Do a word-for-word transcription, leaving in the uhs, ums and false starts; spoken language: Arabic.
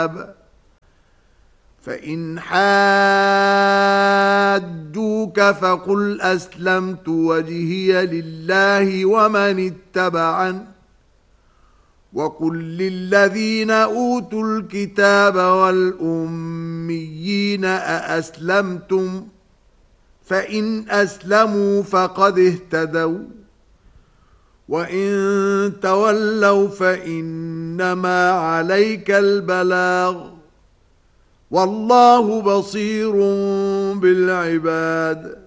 الكتاب فإن حاجوك فقل أسلمت وجهي لله ومن اتبعن وقل للذين أوتوا الكتاب والأميين أأسلمتم فإن أسلموا فقد اهتدوا وإن تولوا فإنما عليك البلاغ والله بصير بالعباد